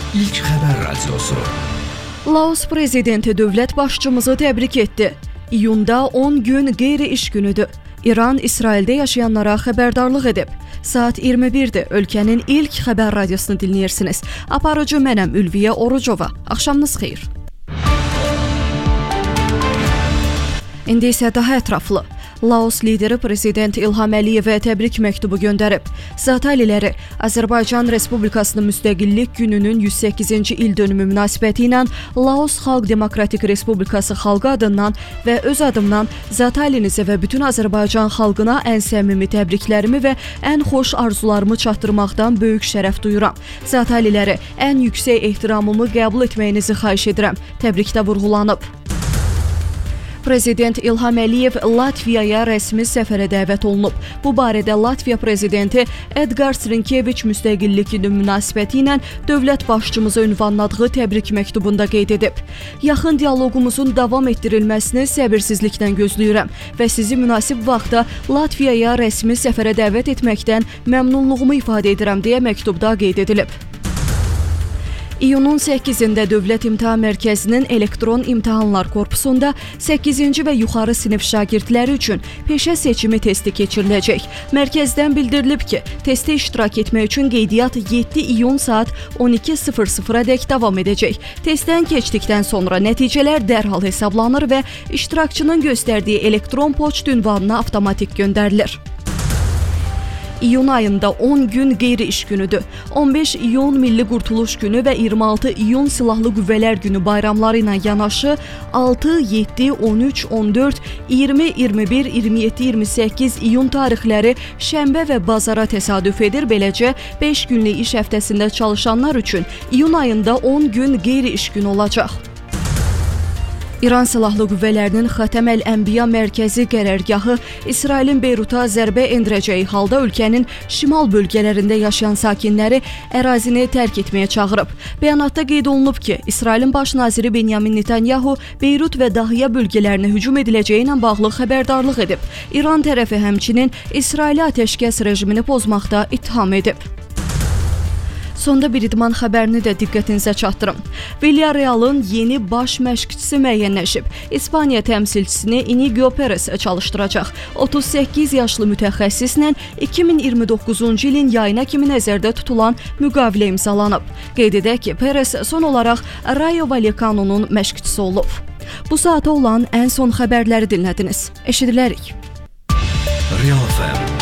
İlk xəbər radiosu. Laos prezidenti dövlət başçımızı təbrik etdi. İyunda 10 gün qeyri-iş günüdür. İran İsraildə yaşayanlara xəbərdarlıq edib. Saat 21-dir. Ölkənin ilk xəbər radiosunu dinləyirsiniz. Aparıcı mənəm Ülviyə Orucova. Axşamınız xeyir. İndi isə daha ətraflı. Laos lideri prezident İlham Əliyevə təbrik məktubu göndərib. Zat aliləri Azərbaycan Respublikasının müstəqillik gününün 108-ci il dönümü münasibəti ilə Laos Xalq Demokratik Respublikası xalqı adından və öz adımdan zat alinizə və bütün Azərbaycan xalqına ən səmimi təbriklərimi və ən xoş arzularımı çatdırmaqdan böyük şərəf duyuram. Zat aliləri ən yüksək ehtiramımı qəbul etməyinizi xahiş edirəm. Təbrikdə vurğulanıb. Prezident İlham Əliyev Latviyaya rəsmi səfərə dəvət olunub. Bu barədə Latviya prezidenti Edgars Rinkeviç müstəqillik günü münasibəti ilə dövlət başçımıza ünvanladığı təbrik məktubunda qeyd edib. Yaxın dialoqumuzun davam etdirilməsini səbirsizliklə gözləyirəm və sizi münasib vaxtda Latviyaya rəsmi səfərə dəvət etməkdən məmnunluğumu ifadə edirəm deyə məktubda qeyd edilib. İyunun 8-də Dövlət İmtahan Mərkəzinin elektron imtahanlar korpusunda 8-ci və yuxarı sinif şagirdləri üçün peşə seçimi testi keçiriləcək. Mərkəzdən bildirilib ki, testə iştirak etmək üçün qeydiyyat 7 iyun saat 12:00-dək davam edəcək. Testdən keçdikdən sonra nəticələr dərhal hesablanır və iştirakçının göstərdiyi elektron poçt ünvanına avtomatik göndərilir. İyun ayında 10 gün qeyri-iş günüdür. 15 iyun Milli Qurtuluş günü və 26 iyun Silahlı Qüvvələr günü bayramları ilə yanaşı 6, 7, 13, 14, 20, 21, 27, 28 iyun tarixləri şənbə və bazara təsadüf edir. Beləcə 5 günlük iş həftəsində çalışanlar üçün iyun ayında 10 gün qeyri-iş günü olacaq. İran Silahlı Qüvvələrinin Xatəm əl-Ənbiya mərkəzi qərargahı İsrailin Beyruta zərbə endirəcəyi halda ölkənin şimal bölgələrində yaşayan sakinləri ərazini tərk etməyə çağırıb. Bəyanatda qeyd olunub ki, İsrailin baş naziri Benyamin Netanyahu Beyrut və Dahiyə bölgələrinə hücum ediləcəyi ilə bağlı xəbərdarlıq edib. İran tərəfi həmçinin İsraili atəşkəs rejimini pozmaqda ittiham edib. Sonda bir idman xəbərini də diqqətinizə çatdırım. Villarreal'ın yeni baş məşqçisi müəyyənləşib. İspaniya təmsilçisini Inigo Perez çalışdıracaq. 38 yaşlı mütəxəssislə 2029-cu ilin yayına kimi nəzərdə tutulan müqavilə imzalanıb. Qeyd edək ki, Perez son olaraq Rayo Vallecano'nun məşqçisi olub. Bu saata olan ən son xəbərləri dinlədiniz. Eşidilərik. Real FM